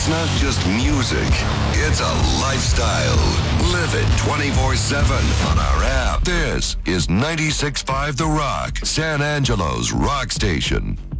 It's not just music. It's a lifestyle. Live it 24/7 on our app. This is 96.5 The Rock, San Angelo's rock station.